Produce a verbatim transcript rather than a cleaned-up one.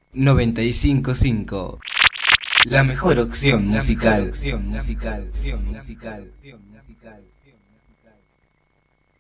noventa y cinco punto cinco. La mejor opción musical. La mejor opción musical. Opción musical. Opción musical.